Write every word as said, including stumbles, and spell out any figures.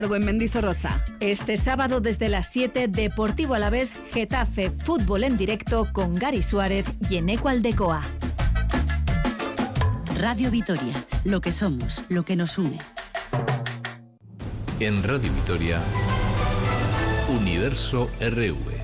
en Mendizorroza. Este sábado desde las siete, Deportivo Alavés, Getafe, fútbol en directo con Gary Suárez y Eneco Aldecoa. Radio Vitoria, lo que somos, lo que nos une. En Radio Vitoria, Universo R V.